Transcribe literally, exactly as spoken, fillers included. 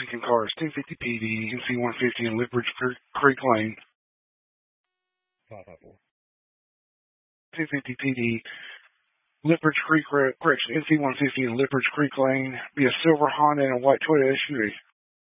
Lincoln cars, two fifty P D, N C one fifty in Lippridge Creek Lane. five five four. two fifty P D, Lippridge Creek, correction, N C one fifty in Lippridge Creek Lane. Be a silver Honda and a white Toyota S U V.